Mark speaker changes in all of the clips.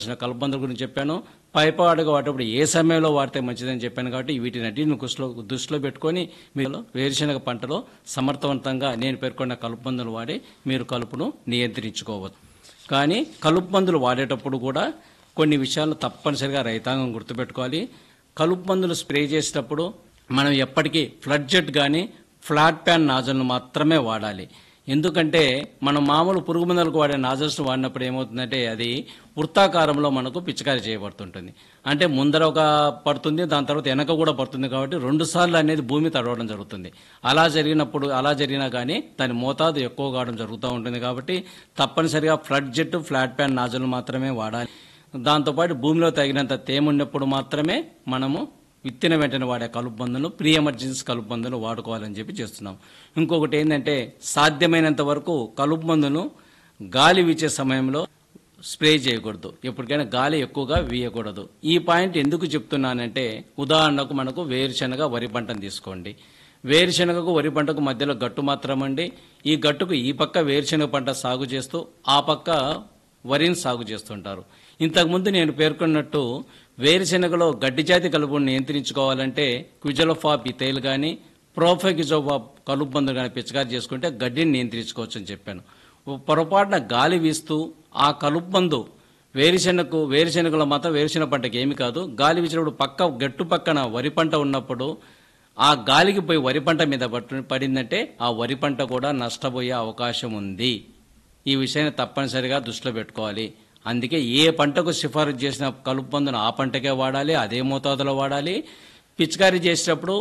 Speaker 1: కలుపుమందుల గురించి చెప్పాను. పైపాటుగా వాడేటప్పుడు ఏ సమయంలో వాడితే మంచిదని చెప్పాను కాబట్టి వీటినన్నిటిని దృష్టిలో పెట్టుకొని మీరు వేరుశనగ పంటలో సమర్థవంతంగా నేను పేర్కొన్న కలుపుమందులు వాడి మీరు కలుపును నియంత్రించుకోవచ్చు. కానీ కలుపుమందులు వాడేటప్పుడు కూడా కొన్ని విషయాలు తప్పనిసరిగా రైతాంగం గుర్తుపెట్టుకోవాలి. కలుపుమందులు స్ప్రే చేసేటప్పుడు మనం ఎప్పటికీ ఫ్లడ్ జెట్ కానీ ఫ్లాట్ ప్యాన్ నాజల్ను మాత్రమే వాడాలి. ఎందుకంటే మనం మామూలు పురుగు మందులకు వాడే నాజల్స్ వాడినప్పుడు ఏమవుతుందంటే అది వృత్తాకారంలో మనకు పిచికారీ చేయబడుతుంటుంది. అంటే ముందర ఒక పడుతుంది, దాని తర్వాత వెనక కూడా పడుతుంది. కాబట్టి 2 సార్లు అనేది భూమి తడవడం జరుగుతుంది. అలా జరిగినా కానీ దాని మోతాదు ఎక్కువ కావడం జరుగుతూ ఉంటుంది. కాబట్టి తప్పనిసరిగా flood jet flat pan nozzle మాత్రమే వాడాలి. దాంతోపాటు భూమిలో తగినంత తేమ ఉన్నప్పుడు మాత్రమే మనము విత్తిన వెంటనే వాడే కలుపుమందులు ప్రీ ఎమర్జెన్సీ కలుపుమందులు వాడుకోవాలని చెప్పి చేస్తున్నాం. ఇంకొకటి ఏంటంటే సాధ్యమైనంత వరకు కలుపుమందును గాలి వీచే సమయంలో స్ప్రే చేయకూడదు. ఎప్పటికైనా గాలి ఎక్కువగా వీయకూడదు. ఈ పాయింట్ ఎందుకు చెప్తున్నానంటే ఉదాహరణకు మనకు వేరుశనగ వరి పంటను తీసుకోండి. వేరుశనగకు వరి పంటకు మధ్యలో గట్టు మాత్రం అండి. ఈ గట్టుకు ఈ పక్క వేరుశనగ పంట సాగు చేస్తూ ఆ పక్క వరిని సాగు చేస్తుంటారు. ఇంతకుముందు నేను పేర్కొన్నట్టు వేరుశెనగలో గడ్డి జాతి కలుపును నియంత్రించుకోవాలంటే క్విజలోఫాప్ ఇథైల్ కానీ ప్రోఫెగిజోఫాప్ కలుపు మందులు కానీ పిచికారి చేసుకుంటే గడ్డిని నియంత్రించుకోవచ్చు అని చెప్పాను. పొరపాటున గాలి వీస్తూ ఆ కలుపు మందు వేరుశెనగలో మాత్రం వేరుశెనగ పంటకి ఏమి కాదు. గాలి వీచినప్పుడు గట్టు పక్కన వరి పంట ఉన్నప్పుడు ఆ గాలికి పోయి వరి పంట మీద పడిందంటే ఆ వరి పంట కూడా నష్టపోయే అవకాశం ఉంది. ఈ విషయాన్ని తప్పనిసరిగా దృష్టిలో పెట్టుకోవాలి. అందుకే ఏ పంటకు సిఫారసు చేసిన కలుపు మందును ఆ పంటకే వాడాలి, అదే మోతాదులో వాడాలి. పిచికారీ చేసేటప్పుడు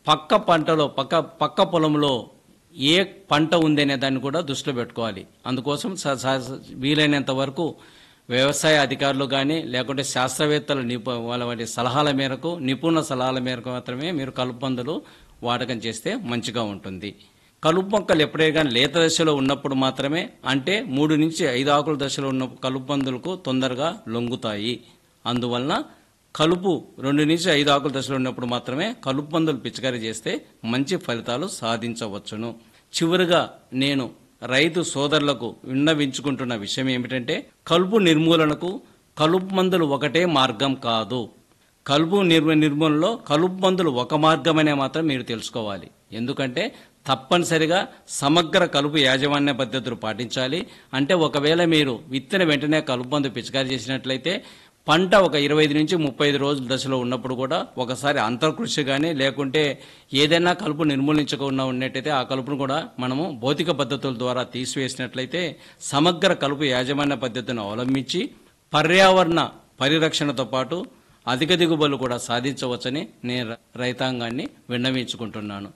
Speaker 1: పక్క పొలంలో ఏ పంట ఉందనే దాన్ని కూడా దృష్టిలో పెట్టుకోవాలి. అందుకోసం వీలైనంత వరకు వ్యవసాయ అధికారులు కానీ లేకుంటే శాస్త్రవేత్తల వాళ్ళ సలహాల మేరకు నిపుణుల సలహాల మేరకు మాత్రమే మీరు కలుపు మందులు వాడకం చేస్తే మంచిగా ఉంటుంది. కలుపు మొక్కలు ఎప్పుడే కానీ లేత దశలో ఉన్నప్పుడు మాత్రమే, అంటే 3 నుంచి 5 ఆకుల దశలో ఉన్న కలుపు మందులకు తొందరగా లొంగుతాయి. అందువలన కలుపు 2 నుంచి 5 ఆకుల దశలో ఉన్నప్పుడు మాత్రమే కలుపు మందులు పిచికారీ చేస్తే మంచి ఫలితాలు సాధించవచ్చును. చివరిగా నేను రైతు సోదరులకు విన్నవించుకుంటున్న విషయం ఏమిటంటే కలుపు నిర్మూలనకు కలుపు మందులు ఒకటే మార్గం కాదు. కలుపు నిర్మూలనలో కలుపు మందులు ఒక మార్గమనే మాత్రం మీరు తెలుసుకోవాలి. ఎందుకంటే తప్పనిసరిగా సమగ్ర కలుపు యాజమాన్య పద్ధతులు పాటించాలి. అంటే ఒకవేళ మీరు విత్తిన వెంటనే కలుపు మందు పిచికారీ చేసినట్లయితే పంట ఒక 25 నుంచి 35 రోజుల దశలో ఉన్నప్పుడు కూడా ఒకసారి అంతర్కృషి కానీ లేకుంటే ఏదైనా కలుపు నిర్మూలించకుండా ఉన్నట్టయితే ఆ కలుపును కూడా మనము భౌతిక పద్ధతుల ద్వారా తీసివేసినట్లయితే సమగ్ర కలుపు యాజమాన్య పద్ధతిని అవలంబించి పర్యావరణ పరిరక్షణతో పాటు అధిక దిగుబడులు కూడా సాధించవచ్చని నేను రైతాంగాన్ని విన్నవించుకుంటున్నాను.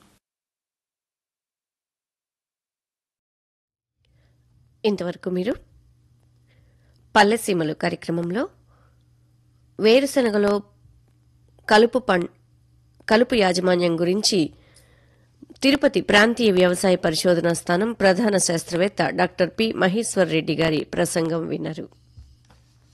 Speaker 2: ఇంతవరకు మీరు పల్లెసీమలు కార్యక్రమంలో వేరుశనగలో కలుపు యాజమాన్యం గురించి తిరుపతి ప్రాంతీయ వ్యవసాయ పరిశోధనా స్థానం ప్రధాన శాస్త్రవేత్త డాక్టర్ పి. మహేశ్వర్ రెడ్డి గారి ప్రసంగం విన్నారు.